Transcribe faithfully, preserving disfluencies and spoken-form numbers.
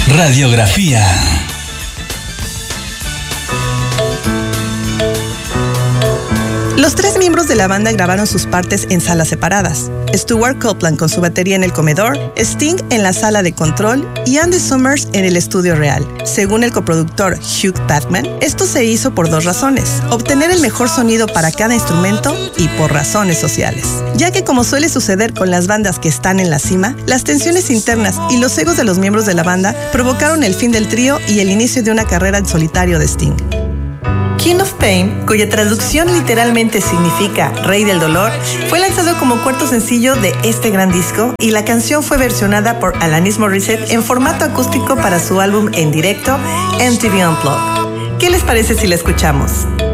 Radiografía. Los tres miembros de la banda grabaron sus partes en salas separadas. Stuart Copeland con su batería en el comedor, Sting en la sala de control y Andy Summers en el estudio real. Según el coproductor Hugh Jackman, esto se hizo por dos razones: obtener el mejor sonido para cada instrumento y por razones sociales. Ya que, como suele suceder con las bandas que están en la cima, las tensiones internas y los egos de los miembros de la banda provocaron el fin del trío y el inicio de una carrera en solitario de Sting. King of Pain, cuya traducción literalmente significa Rey del Dolor, fue lanzado como cuarto sencillo de este gran disco y la canción fue versionada por Alanis Morissette en formato acústico para su álbum en directo M T V Unplugged. ¿Qué les parece si la escuchamos?